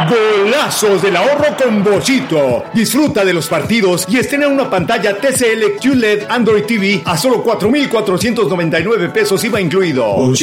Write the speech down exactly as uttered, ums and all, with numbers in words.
Golazos del ahorro con Bochito. Disfruta de los partidos y estrena una pantalla T C L Q L E D Android T V a solo cuatro mil cuatrocientos noventa y nueve pesos I V A incluido.